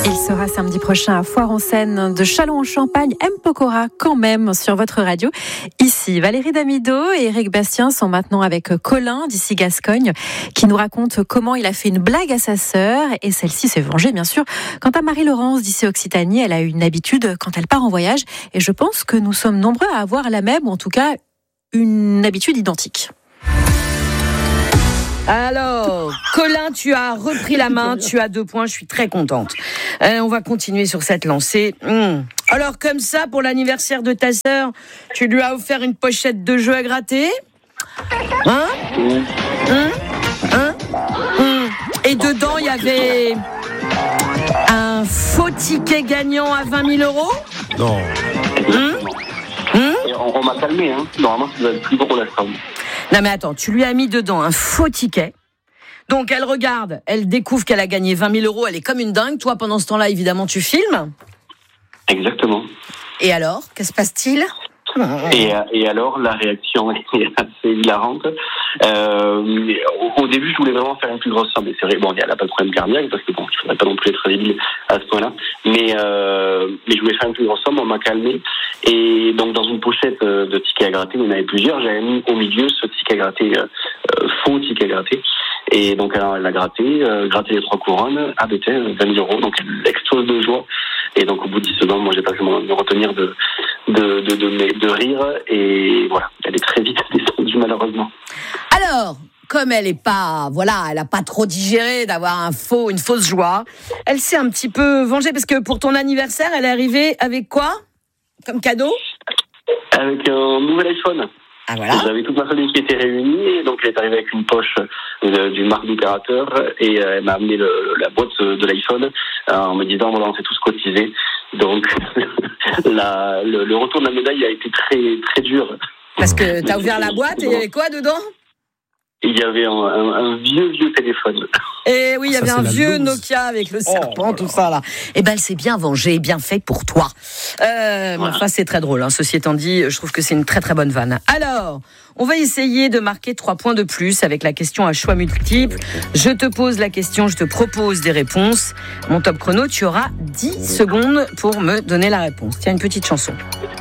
Il sera samedi prochain à Foire-en-Seine de Châlons-en-Champagne, M. Pokora quand même sur votre radio. Ici, Valérie Damido et Éric Bastien sont maintenant avec Colin d'ici Gascogne qui nous raconte comment il a fait une blague à sa sœur et celle-ci s'est vengée bien sûr. Quant à Marie-Laurence d'ici Occitanie, elle a une habitude quand elle part en voyage et je pense que nous sommes nombreux à avoir la même ou en tout cas une habitude identique. Alors, Colin, tu as repris la main, tu as 2 points, je suis très contente. On va continuer sur cette lancée. Alors, comme ça, pour l'anniversaire de ta sœur, tu lui as offert une pochette de jeux à gratter ? Et dedans, il y avait un faux ticket gagnant à 20 000 €? Non. On m'a calmé, hein. Normalement, ça doit être plus gros la somme. Non mais attends, tu lui as mis dedans un faux ticket. Donc elle regarde, elle découvre qu'elle a gagné 20 000 €, elle est comme une dingue. Toi, pendant ce temps-là, évidemment, tu filmes. Exactement. Et alors, que se passe-t-il ? Et alors, la réaction est assez hilarante. Au début, je voulais vraiment faire une plus grosse somme. Et c'est vrai, bon, elle n'a pas de problème cardiaque, parce que bon, il ne faudrait pas non plus être débile à ce point-là. Mais je voulais faire une plus grosse somme, on m'a calmé. Et donc, dans une pochette de tickets à gratter, il y en avait plusieurs. J'avais mis au milieu ce ticket à gratter, faux ticket à gratter. Et donc, elle a gratté les 3 couronnes, à 20 000 €. Donc, elle explose de joie. Et donc, au bout de 10 secondes, moi, j'ai pas pu me retenir de rire. Et voilà, elle est très vite descendue, malheureusement. Alors, comme elle n'a pas trop digéré d'avoir une fausse joie, elle s'est un petit peu vengée, parce que pour ton anniversaire, elle est arrivée avec quoi comme cadeau ? Avec un nouvel iPhone. Ah voilà. J'avais toute ma famille qui était réunie, et donc elle est arrivée avec une poche d'une marque d'opérateur, et elle m'a amené la boîte de l'iPhone en me disant voilà, on s'est tous cotisés. Donc le retour de la médaille a été très très dur. Parce que t'as ouvert la boîte et il y avait quoi dedans ? Il y avait un vieux téléphone. Et oui, il y avait un vieux Nokia avec le serpent, tout ça là. Eh ben, elle s'est bien vengée, bien fait pour toi. Voilà. Enfin, c'est très drôle, hein. Ceci étant dit, je trouve que c'est une très très bonne vanne. Alors, on va essayer de marquer 3 points de plus avec la question à choix multiples. Je te pose la question, je te propose des réponses. Mon top chrono, tu auras 10 secondes pour me donner la réponse. Tiens, une petite chanson.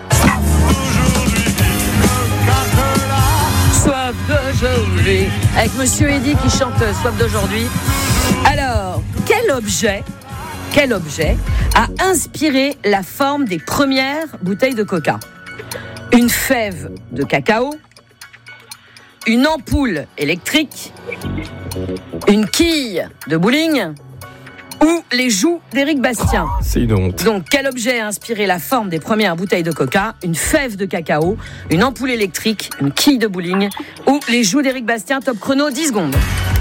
Soif d'aujourd'hui, avec Monsieur Eddy qui chante Soif d'aujourd'hui. Alors, quel objet a inspiré la forme des premières bouteilles de coca ? Une fève de cacao, une ampoule électrique, une quille de bowling ou les joues d'Éric Bastien. C'est une honte. Donc, quel objet a inspiré la forme des premières bouteilles de coca ? Une fève de cacao, une ampoule électrique, une quille de bowling ou les joues d'Éric Bastien. Top chrono, 10 secondes.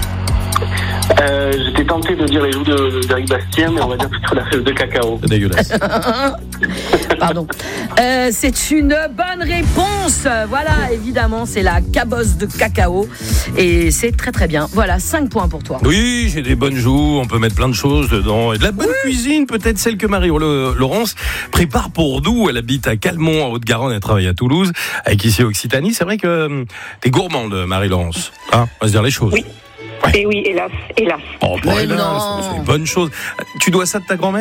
J'étais tenté de dire les joues d'Éric Bastien, mais on va dire plutôt la fève de cacao. C'est dégueulasse. Pardon. C'est une bonne réponse. Voilà, évidemment, c'est la cabosse de cacao. Et c'est très très bien. Voilà, 5 points pour toi. Oui, j'ai des bonnes joues, on peut mettre plein de choses dedans. Et de la bonne cuisine, peut-être celle que Marie-Laurence prépare pour nous. Elle habite à Calmont, en Haute-Garonne, elle travaille à Toulouse, avec ici Occitanie. C'est vrai que t'es gourmande, Marie-Laurence. Hein, on va se dire les choses. Oui. Ouais. Et oui, hélas. Oh, Mais hélas, non. c'est une bonne chose. Tu dois ça de ta grand-mère ?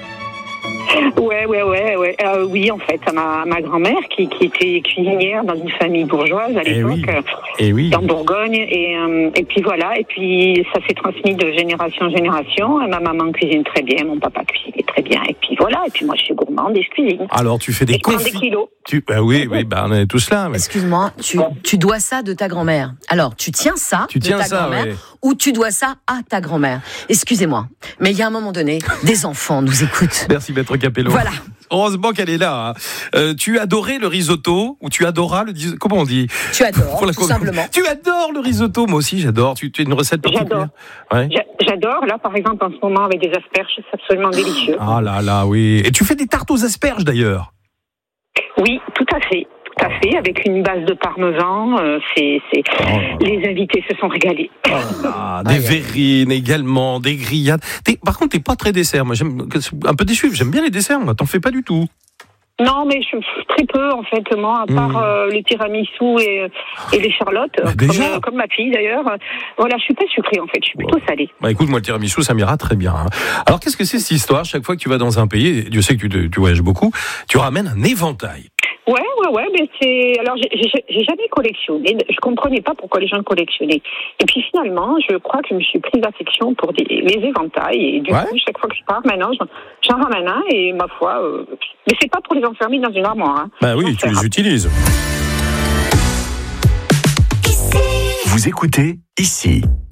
Ouais. Oui, en fait, ma grand-mère qui était cuisinière dans une famille bourgeoise à l'époque, dans Bourgogne, et puis voilà, et puis ça s'est transmis de génération en génération. Ma maman cuisine très bien, mon papa cuisine très bien, et puis voilà, et puis moi je suis gourmande et je cuisine. Alors tu fais des confits. Des kilos. Oui, on est tous là. Mais... Excuse-moi, tu dois ça de ta grand-mère. Alors, tu tiens ça de ta grand-mère ou tu dois ça à ta grand-mère. Excusez-moi, mais il y a un moment donné, des enfants nous écoutent. Merci, Maître Capello. Voilà. Heureusement qu'elle est là. Hein. Tu adorais le risotto ou tu adoras comment on dit ? Tu adores, tout simplement. Tu adores le risotto, moi aussi j'adore. Tu as une recette particulière ? J'adore. Là, par exemple, en ce moment, avec des asperges, c'est absolument délicieux. Ah là, oui. Et tu fais des tartes aux asperges, d'ailleurs ? Oui, tout à fait, avec une base de parmesan. Les invités se sont régalés. Des verrines également, des grillades. Par contre, t'es pas très dessert. Moi, j'aime un peu déçu. J'aime bien les desserts. Moi, t'en fais pas du tout. Non, mais très peu en fait, moi, à part les tiramisu et les charlottes, comme ma fille d'ailleurs. Voilà, je suis pas sucrée en fait, je suis plutôt salée. Bah écoute, moi le tiramisu, ça m'ira très bien. Alors qu'est-ce que c'est cette histoire? Chaque fois que tu vas dans un pays, Dieu sait que tu voyages beaucoup, tu ramènes un éventail. Ouais, mais c'est. Alors, j'ai jamais collectionné. Je comprenais pas pourquoi les gens collectionnaient. Et puis finalement, je crois que je me suis prise d'affection pour les éventails. Et du coup, chaque fois que je pars, maintenant, j'en ramène un. Et ma foi, mais c'est pas pour les enfermer dans une armoire. Hein. Bah oui, tu les utilises. Vous écoutez ici.